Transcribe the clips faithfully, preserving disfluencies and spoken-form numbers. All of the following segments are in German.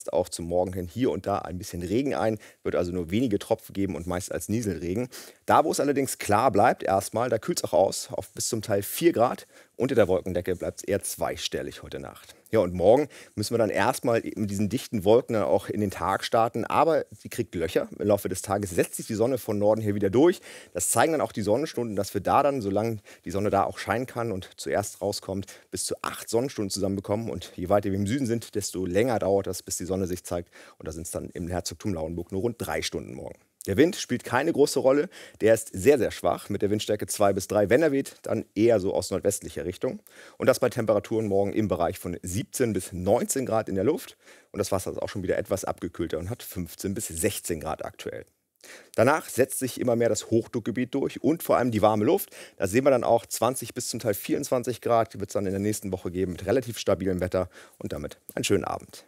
auch zum Morgen hin hier und da ein bisschen Regen ein, wird also nur wenige Tropfen geben und meist als Nieselregen. Da, wo es allerdings klar bleibt, erstmal, da kühlt es auch aus, auf bis zum Teil vier Grad. Unter der Wolkendecke bleibt es eher zweistellig heute Nacht. Ja, und morgen müssen wir dann erstmal mit diesen dichten Wolken dann auch in den Tag starten. Aber sie kriegt Löcher. Im Laufe des Tages setzt sich die Sonne von Norden her wieder durch. Das zeigen dann auch die Sonnenstunden, dass wir da dann, solange die Sonne da auch scheinen kann und zuerst rauskommt, bis zu acht Sonnenstunden zusammenbekommen. Und je weiter wir im Süden sind, desto länger dauert das, bis die Sonne sich zeigt. Und da sind es dann im Herzogtum Lauenburg nur rund drei Stunden morgen. Der Wind spielt keine große Rolle. Der ist sehr, sehr schwach mit der Windstärke zwei bis drei. Wenn er weht, dann eher so aus nordwestlicher Richtung. Und das bei Temperaturen morgen im Bereich von siebzehn bis neunzehn Grad in der Luft. Und das Wasser ist auch schon wieder etwas abgekühlter und hat fünfzehn bis sechzehn Grad aktuell. Danach setzt sich immer mehr das Hochdruckgebiet durch und vor allem die warme Luft. Da sehen wir dann auch zwanzig bis zum Teil vierundzwanzig Grad. Die wird es dann in der nächsten Woche geben mit relativ stabilem Wetter. Und damit einen schönen Abend.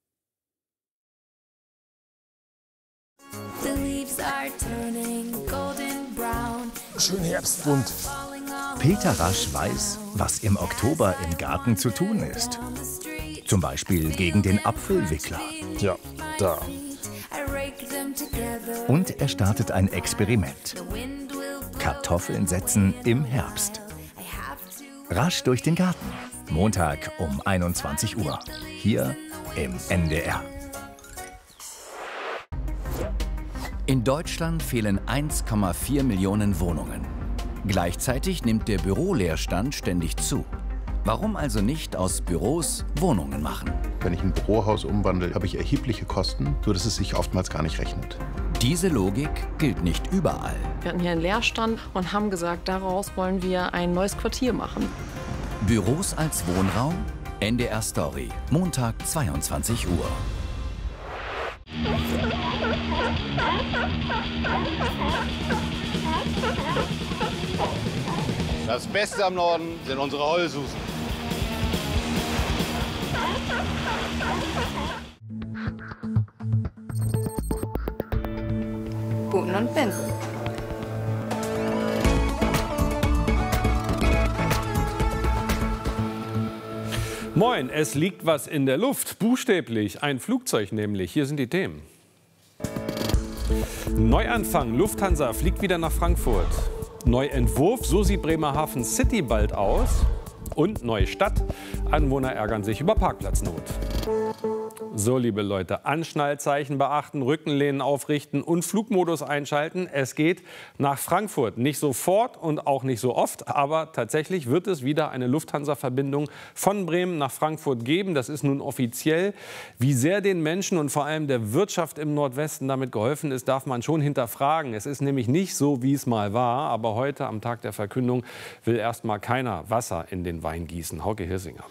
Schön herbstbunt. Peter Rasch weiß, was im Oktober im Garten zu tun ist. Zum Beispiel gegen den Apfelwickler. Ja, da. Und er startet ein Experiment. Kartoffeln setzen im Herbst. Rasch durch den Garten. Montag um einundzwanzig Uhr. Hier im N D R. In Deutschland fehlen eins Komma vier Millionen Wohnungen. Gleichzeitig nimmt der Büroleerstand ständig zu. Warum also nicht aus Büros Wohnungen machen? Wenn ich ein Bürohaus umwandle, habe ich erhebliche Kosten, sodass es sich oftmals gar nicht rechnet. Diese Logik gilt nicht überall. Wir hatten hier einen Leerstand und haben gesagt, daraus wollen wir ein neues Quartier machen. Büros als Wohnraum? N D R Story, Montag zweiundzwanzig Uhr. Das Beste am Norden sind unsere Heulsusen. Guten und Ben. Moin, es liegt was in der Luft, buchstäblich, ein Flugzeug nämlich. Hier sind die Themen. Neuanfang, Lufthansa fliegt wieder nach Frankfurt. Neuentwurf, so sieht Bremerhaven City bald aus. Und neue Stadt, Anwohner ärgern sich über Parkplatznot. So, liebe Leute, Anschnallzeichen beachten, Rückenlehnen aufrichten und Flugmodus einschalten. Es geht nach Frankfurt. Nicht sofort und auch nicht so oft, aber tatsächlich wird es wieder eine Lufthansa-Verbindung von Bremen nach Frankfurt geben. Das ist nun offiziell. Wie sehr den Menschen und vor allem der Wirtschaft im Nordwesten damit geholfen ist, darf man schon hinterfragen. Es ist nämlich nicht so, wie es mal war. Aber heute, am Tag der Verkündung, will erst mal keiner Wasser in den Wein gießen. Hauke Hirsinger.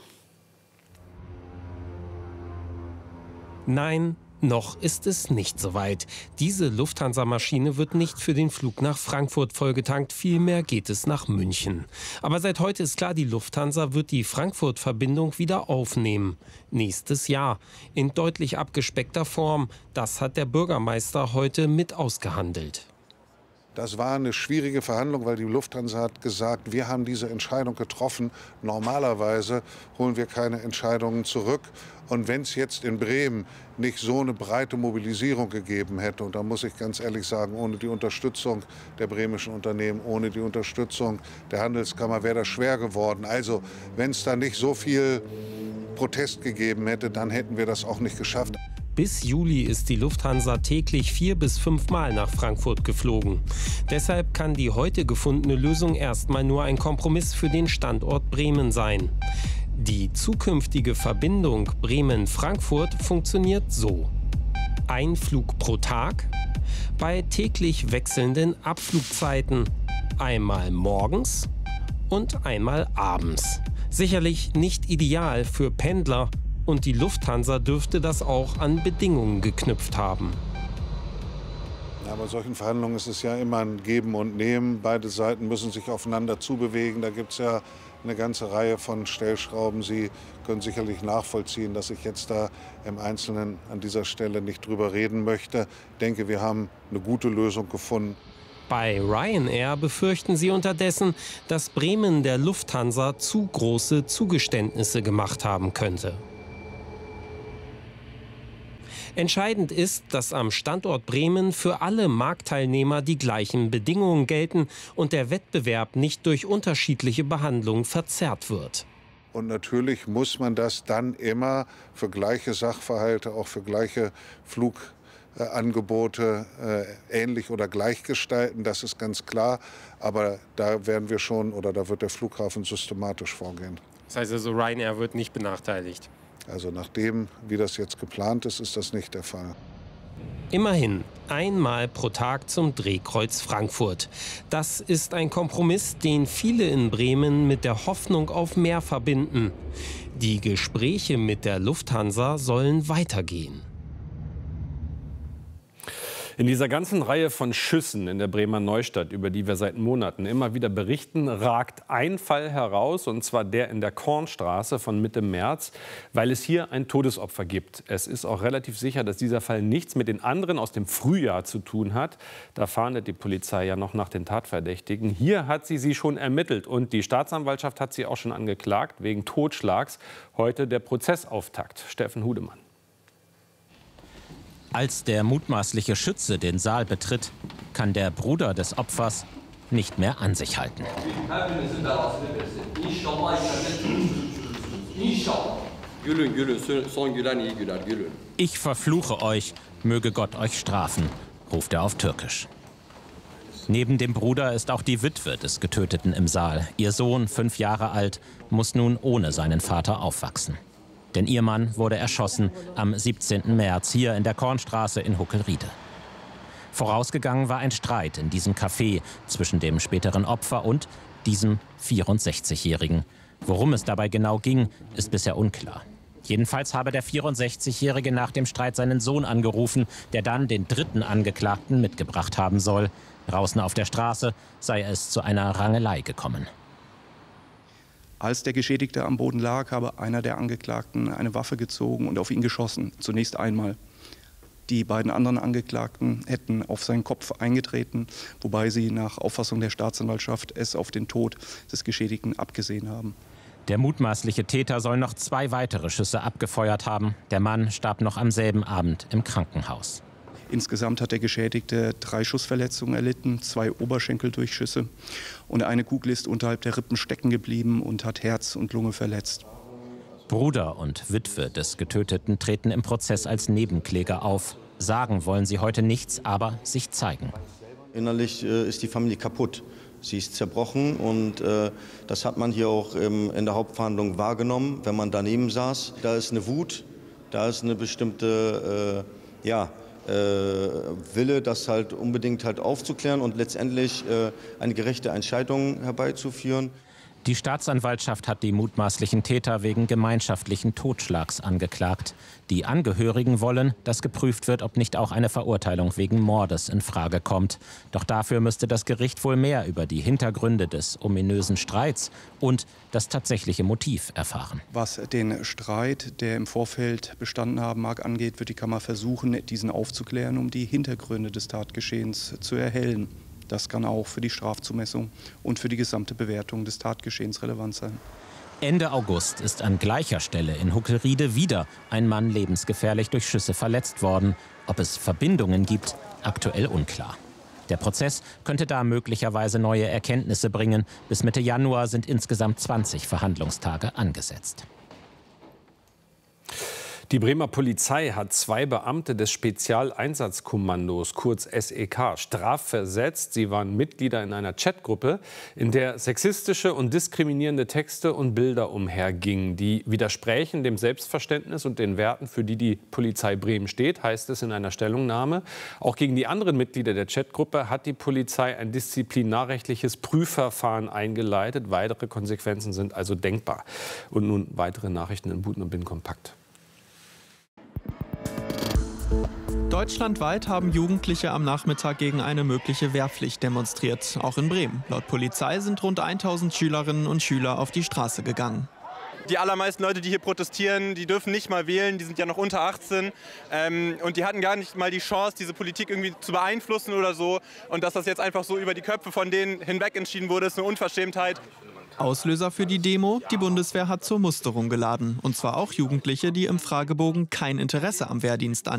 Nein, noch ist es nicht soweit. Diese Lufthansa-Maschine wird nicht für den Flug nach Frankfurt vollgetankt, vielmehr geht es nach München. Aber seit heute ist klar, die Lufthansa wird die Frankfurt-Verbindung wieder aufnehmen. Nächstes Jahr. In deutlich abgespeckter Form. Das hat der Bürgermeister heute mit ausgehandelt. Das war eine schwierige Verhandlung, weil die Lufthansa hat gesagt, wir haben diese Entscheidung getroffen. Normalerweise holen wir keine Entscheidungen zurück. Und wenn es jetzt in Bremen nicht so eine breite Mobilisierung gegeben hätte, und da muss ich ganz ehrlich sagen, ohne die Unterstützung der bremischen Unternehmen, ohne die Unterstützung der Handelskammer wäre das schwer geworden. Also wenn es da nicht so viel Protest gegeben hätte, dann hätten wir das auch nicht geschafft. Bis Juli ist die Lufthansa täglich vier bis fünfmal nach Frankfurt geflogen. Deshalb kann die heute gefundene Lösung erstmal nur ein Kompromiss für den Standort Bremen sein. Die zukünftige Verbindung Bremen-Frankfurt funktioniert so. Ein Flug pro Tag, bei täglich wechselnden Abflugzeiten, einmal morgens und einmal abends. Sicherlich nicht ideal für Pendler. Und die Lufthansa dürfte das auch an Bedingungen geknüpft haben. Ja, bei solchen Verhandlungen ist es ja immer ein Geben und Nehmen. Beide Seiten müssen sich aufeinander zubewegen. Da gibt es ja eine ganze Reihe von Stellschrauben. Sie können sicherlich nachvollziehen, dass ich jetzt da im Einzelnen an dieser Stelle nicht drüber reden möchte. Ich denke, wir haben eine gute Lösung gefunden. Bei Ryanair befürchten sie unterdessen, dass Bremen der Lufthansa zu große Zugeständnisse gemacht haben könnte. Entscheidend ist, dass am Standort Bremen für alle Marktteilnehmer die gleichen Bedingungen gelten und der Wettbewerb nicht durch unterschiedliche Behandlung verzerrt wird. Und natürlich muss man das dann immer für gleiche Sachverhalte, auch für gleiche Flugangebote äh, ähnlich oder gleich gestalten. Das ist ganz klar. Aber da werden wir schon, oder da wird der Flughafen systematisch vorgehen. Das heißt also, Ryanair wird nicht benachteiligt? Also nach dem, wie das jetzt geplant ist, ist das nicht der Fall. Immerhin einmal pro Tag zum Drehkreuz Frankfurt. Das ist ein Kompromiss, den viele in Bremen mit der Hoffnung auf mehr verbinden. Die Gespräche mit der Lufthansa sollen weitergehen. In dieser ganzen Reihe von Schüssen in der Bremer Neustadt, über die wir seit Monaten immer wieder berichten, ragt ein Fall heraus, und zwar der in der Kornstraße von Mitte März, weil es hier ein Todesopfer gibt. Es ist auch relativ sicher, dass dieser Fall nichts mit den anderen aus dem Frühjahr zu tun hat. Da fahndet die Polizei ja noch nach den Tatverdächtigen. Hier hat sie sie schon ermittelt und die Staatsanwaltschaft hat sie auch schon angeklagt wegen Totschlags. Heute der Prozessauftakt. Steffen Hudemann. Als der mutmaßliche Schütze den Saal betritt, kann der Bruder des Opfers nicht mehr an sich halten. Ich verfluche euch, möge Gott euch strafen, ruft er auf Türkisch. Neben dem Bruder ist auch die Witwe des Getöteten im Saal. Ihr Sohn, fünf Jahre alt, muss nun ohne seinen Vater aufwachsen. Denn ihr Mann wurde erschossen am siebzehnten März hier in der Kornstraße in Huckelriede. Vorausgegangen war ein Streit in diesem Café zwischen dem späteren Opfer und diesem vierundsechzigjährigen. Worum es dabei genau ging, ist bisher unklar. Jedenfalls habe der vierundsechzigjährige nach dem Streit seinen Sohn angerufen, der dann den dritten Angeklagten mitgebracht haben soll. Draußen auf der Straße sei es zu einer Rangelei gekommen. Als der Geschädigte am Boden lag, habe einer der Angeklagten eine Waffe gezogen und auf ihn geschossen, zunächst einmal. Die beiden anderen Angeklagten hätten auf seinen Kopf eingetreten, wobei sie nach Auffassung der Staatsanwaltschaft es auf den Tod des Geschädigten abgesehen haben. Der mutmaßliche Täter soll noch zwei weitere Schüsse abgefeuert haben. Der Mann starb noch am selben Abend im Krankenhaus. Insgesamt hat der Geschädigte drei Schussverletzungen erlitten, zwei Oberschenkeldurchschüsse und eine Kugel ist unterhalb der Rippen stecken geblieben und hat Herz und Lunge verletzt. Bruder und Witwe des Getöteten treten im Prozess als Nebenkläger auf. Sagen wollen sie heute nichts, aber sich zeigen. Innerlich äh, ist die Familie kaputt. Sie ist zerbrochen und äh, das hat man hier auch ähm, in der Hauptverhandlung wahrgenommen, wenn man daneben saß. Da ist eine Wut, da ist eine bestimmte äh, ja, äh, Wille, das halt unbedingt halt aufzuklären und letztendlich äh, eine gerechte Entscheidung herbeizuführen. Die Staatsanwaltschaft hat die mutmaßlichen Täter wegen gemeinschaftlichen Totschlags angeklagt. Die Angehörigen wollen, dass geprüft wird, ob nicht auch eine Verurteilung wegen Mordes in Frage kommt. Doch dafür müsste das Gericht wohl mehr über die Hintergründe des ominösen Streits und das tatsächliche Motiv erfahren. Was den Streit, der im Vorfeld bestanden haben mag, angeht, wird die Kammer versuchen, diesen aufzuklären, um die Hintergründe des Tatgeschehens zu erhellen. Das kann auch für die Strafzumessung und für die gesamte Bewertung des Tatgeschehens relevant sein. Ende August ist an gleicher Stelle in Huckelriede wieder ein Mann lebensgefährlich durch Schüsse verletzt worden. Ob es Verbindungen gibt, aktuell unklar. Der Prozess könnte da möglicherweise neue Erkenntnisse bringen. Bis Mitte Januar sind insgesamt zwanzig Verhandlungstage angesetzt. Die Bremer Polizei hat zwei Beamte des Spezialeinsatzkommandos, kurz S E K, strafversetzt. Sie waren Mitglieder in einer Chatgruppe, in der sexistische und diskriminierende Texte und Bilder umhergingen. Die widersprechen dem Selbstverständnis und den Werten, für die die Polizei Bremen steht, heißt es in einer Stellungnahme. Auch gegen die anderen Mitglieder der Chatgruppe hat die Polizei ein disziplinarrechtliches Prüfverfahren eingeleitet. Weitere Konsequenzen sind also denkbar. Und nun weitere Nachrichten in Buten und Bin kompakt. Deutschlandweit haben Jugendliche am Nachmittag gegen eine mögliche Wehrpflicht demonstriert, auch in Bremen. Laut Polizei sind rund tausend Schülerinnen und Schüler auf die Straße gegangen. Die allermeisten Leute, die hier protestieren, die dürfen nicht mal wählen, die sind ja noch unter achtzehn. Ähm, und die hatten gar nicht mal die Chance, diese Politik irgendwie zu beeinflussen oder so. Und dass das jetzt einfach so über die Köpfe von denen hinweg entschieden wurde, ist eine Unverschämtheit. Auslöser für die Demo: Die Bundeswehr hat zur Musterung geladen. Und zwar auch Jugendliche, die im Fragebogen kein Interesse am Wehrdienst an